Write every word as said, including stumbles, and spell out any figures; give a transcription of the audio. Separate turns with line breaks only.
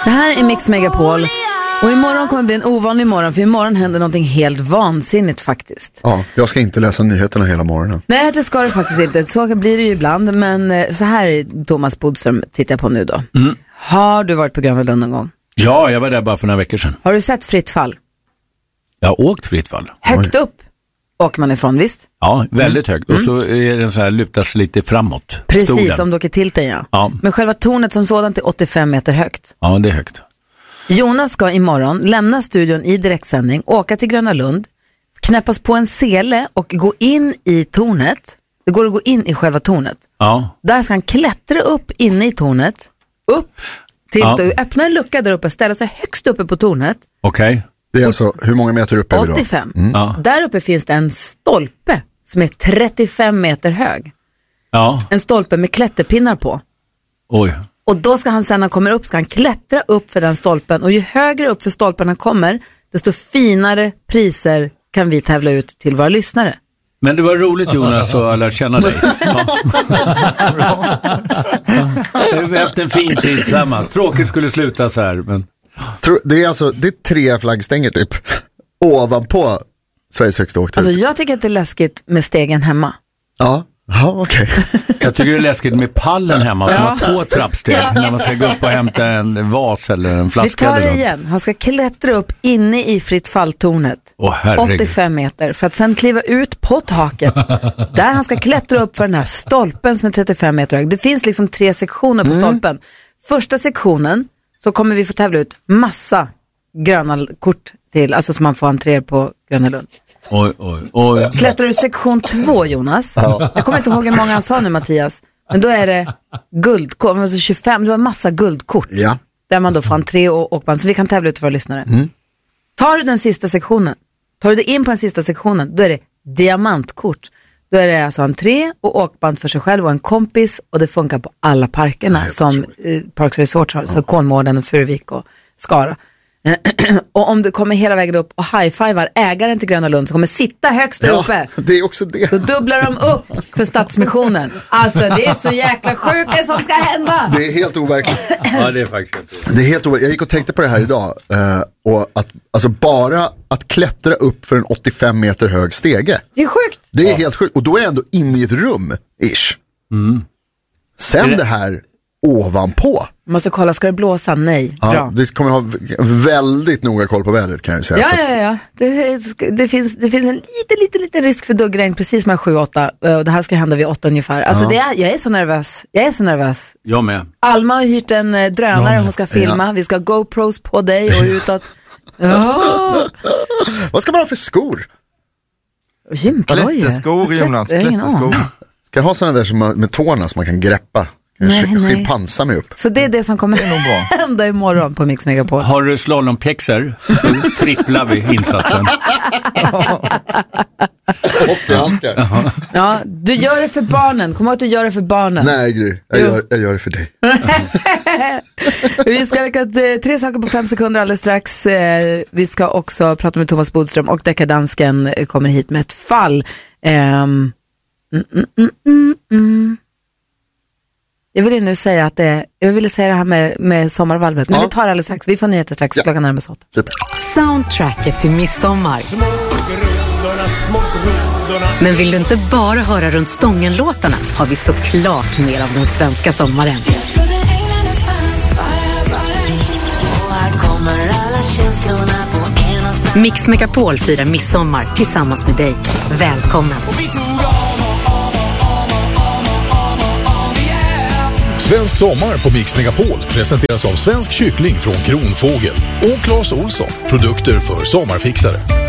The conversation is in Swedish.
Det här är Mix Megapol. Och imorgon kommer det bli en ovanlig morgon, för imorgon händer någonting helt vansinnigt faktiskt.
Ja, jag ska inte läsa nyheterna hela morgonen.
Nej, det ska du faktiskt inte. Så blir det ju ibland. Men så här, Thomas Bodström, tittar på nu då. Mm. Har du varit på Gröna Lund någon gång?
Ja, jag var där bara för några veckor sedan.
Har du sett Fritt fall?
Jag har åkt Fritt fall.
Högt upp åker man ifrån, visst?
Ja, väldigt
mm.
högt. Och så är den så här, lutar sig lite framåt.
Precis,
stolen.
som du åker till den, ja.
ja.
Men själva tornet som sådant är åttiofem meter högt.
Ja, det är högt.
Jonas ska imorgon lämna studion i direktsändning, åka till Gröna Lund, knäppas på en sele och gå in i tornet. Det går att gå in i själva tornet.
Ja.
Där ska han klättra upp inne i tornet, upp till
ja.
öppna en lucka där uppe, ställa sig högst uppe på tornet.
Okej. Okay.
Det är alltså, hur många meter uppe är vi då?
åttiofem.
Mm.
Ja.
Där uppe finns det en stolpe som är trettiofem meter hög.
Ja.
En stolpe med klätterpinnar på.
Oj.
Och då ska han, sen när han kommer upp, ska han klättra upp för den stolpen. Och ju högre upp för stolpen han kommer, desto finare priser kan vi tävla ut till våra lyssnare.
Men det var roligt, Jonas, att lära känna dig. Ja. Vi har haft en fin tid tillsammans. Tråkigt skulle sluta så här, men...
Det är alltså, det är tre flaggstänger typ ovanpå Sveriges högsta åktur.
Alltså jag tycker att det är läskigt med stegen hemma.
Ja, ja okej. Okay.
Jag tycker det är läskigt med pallen hemma som ja. har två trappsteg ja. när man ska gå upp och hämta en vas eller en flaska.
Vi tar det igen. Han ska klättra upp inne i Fritt falltornet.
Åh,
åttiofem meter för att sen kliva ut på taket. Där han ska klättra upp för den här stolpen som är trettiofem meter hög. Det finns liksom tre sektioner på stolpen. Mm. Första sektionen så kommer vi få tävla ut massa gröna kort till, alltså som man får entréer på Gröna Lund.
Oj, oj, oj.
Klättrar du sektion två, Jonas? Ja. Jag kommer inte ihåg hur många han sa nu, Mattias. Men då är det guldkort, alltså tjugofem, det var massa guldkort.
Ja.
Där man då får entré och åkband, så vi kan tävla ut för våra lyssnare. Mm. Tar du den sista sektionen, tar du dig in på den sista sektionen, då är det diamantkort. Då är det alltså entré och åkband för sig själv och en kompis, och det funkar på alla parkerna som eh, Parks Resort har, ja. Så Kolmården och Furuvik och Skara. Och om du kommer hela vägen upp och high-fivar ägaren till Gröna Lund, så kommer sitta högst där
ja,
uppe.
Det är också det.
Då dubblar de upp för Stadsmissionen. Alltså det är så jäkla sjuka som ska hända.
Det är helt overkligt.
Ja, det är faktiskt helt
Det är helt overkligt. Jag gick och tänkte på det här idag uh, och att alltså bara att klättra upp för en åttiofem meter hög stege.
Det är sjukt.
Det är
ja.
helt sjukt. Och då är jag ändå inne i ett rum ish. Mm. Sen det... det här ovanpå.
Måste kolla, ska det blåsa? Nej.
Ja,
bra.
Vi kommer ha väldigt noga koll på vädret, kan jag säga.
Ja, ja, ja. Det, det, finns, det finns en liten, liten, liten risk för duggregn precis med sju åtta. Och det här ska hända vid åtta ungefär. Alltså ja. det är, jag är så nervös. Jag är så nervös.
Jag med.
Alma har hyrt en drönare, ja, hon ska filma. Ja. Vi ska ha GoPros på dig och utåt. Oh.
Vad ska man ha för skor?
Klätterskor, Jonas. Klätterskor.
Ska jag ha sådana där som man, med tårna som man kan greppa? Schimpansa mig upp.
Så det är det som kommer hända imorgon på Mix Megapol.
Har du slalompjäxor så tripplar vi insatsen.
Hockeyhandskar.
Ja, du gör det för barnen. Kom ihåg att du gör det för barnen.
Nej, Gry. Jag gör, jag gör det för dig.
Vi ska räcka tre saker på fem sekunder alldeles strax. Vi ska också prata med Thomas Bodström, och Deckardansken kommer hit med ett fall. Um, mm, mm, mm, mm, mm. Jag ville nu säga att det, jag ville säga det här med, med sommarvalvet. Men ja. vi tar det alldeles strax. Vi får nyheter strax. Ja. Klockan närmast åtta.
Super.
Soundtracket till midsommar. Men vill du inte bara höra runt stången-låtarna, har vi såklart mer av den svenska sommaren. Mix Megapol firar midsommar tillsammans med dig. Välkommen!
Svensk sommar på Mix Megapol presenteras av Svensk kyckling från Kronfågel och Claes Olsson, produkter för sommarfixare.